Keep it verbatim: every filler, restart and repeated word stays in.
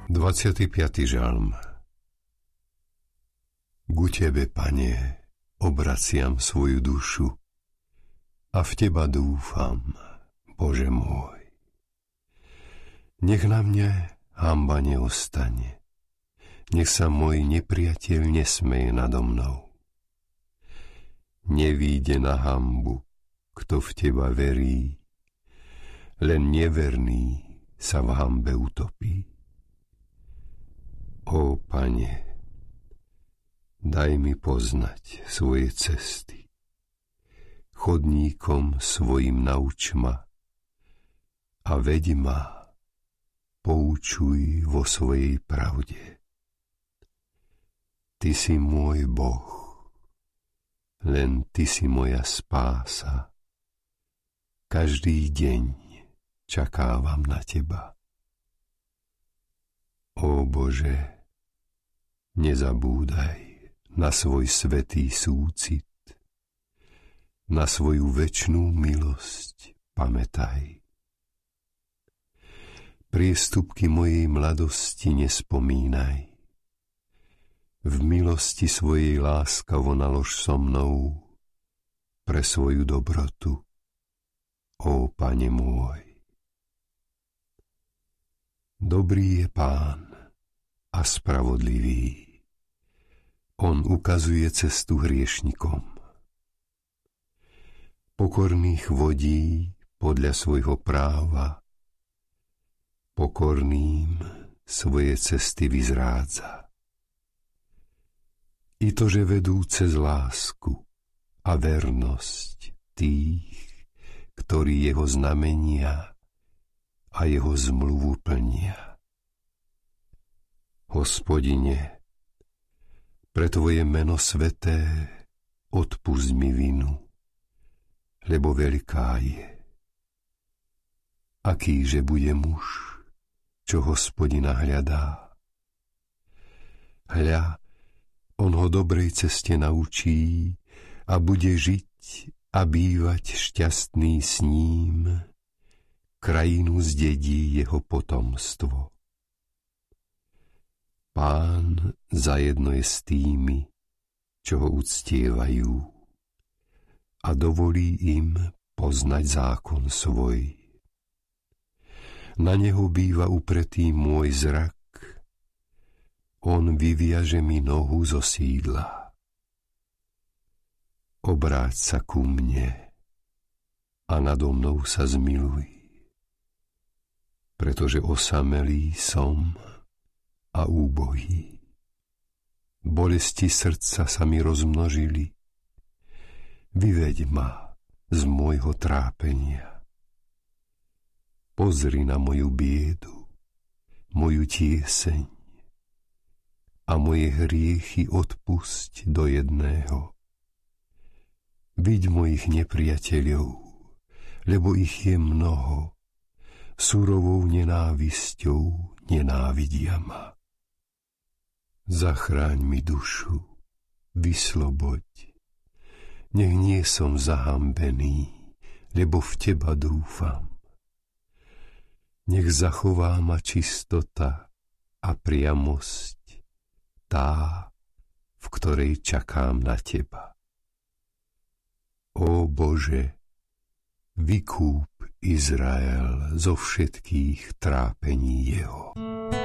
dvadsiaty piaty žalm. Ku Tebe, Pane, obraciam svoju dušu a v Teba dúfam, Bože môj. Nech na mne hanba neostane, nech sa môj nepriateľ nesmeje nado mnou. Nevíde na hanbu, kto v Teba verí, len neverný sa v hanbe utopí. Ó Pane, daj mi poznať svoje cesty, chodníkom svojim nauč ma a veď ma, poučuj vo svojej pravde. Ty si môj Boh, len Ty si moja spása. Každý deň čakávam na Teba. Ó Bože, nezabúdaj na svoj svätý súcit, na svoju večnú milosť pamätaj. Priestupky mojej mladosti nespomínaj. V milosti svojej láskavo nalož so mnou pre svoju dobrotu, ó Pane môj. Dobrý je Pán a spravodlivý. On ukazuje cestu hriešnikom. Pokorných vodí podľa svojho práva, pokorným svoje cesty vyzrádza. I to, že vedú cez lásku a vernosť tých, ktorí jeho znamenia a jeho zmluvu plnia. Hospodine, pre Tvoje meno sveté odpusť mi vinu, lebo veľká je. Akýže bude muž, čo Hospodina hľadá? Hľa, on ho dobrej ceste naučí a bude žiť a bývať šťastný s ním, krajinu zdedí jeho potomstvo. Pán zajedno je s tými, čo ho uctievajú, a dovolí im poznať zákon svoj. Na neho býva upretý môj zrak, on vyviaže mi nohu zo sídla. Obráť sa ku mne a nado mnou sa zmiluj, pretože osamelý som a úbohý. Bolesti srdca sa mi rozmnožili. Vyveď ma z môjho trápenia. Pozri na moju biedu, moju tieseň a moje hriechy odpusť do jedného. Viď mojich nepriateľov, lebo ich je mnoho, surovou nenávisťou nenávidia ma. Zachráň mi dušu, vysloboď, nech nie som zahambený, lebo v Teba dúfam. Nech zachová ma čistota a priamosť, tá, v ktorej čakám na Teba. Ó Bože, vykúp Izrael zo všetkých trápení jeho.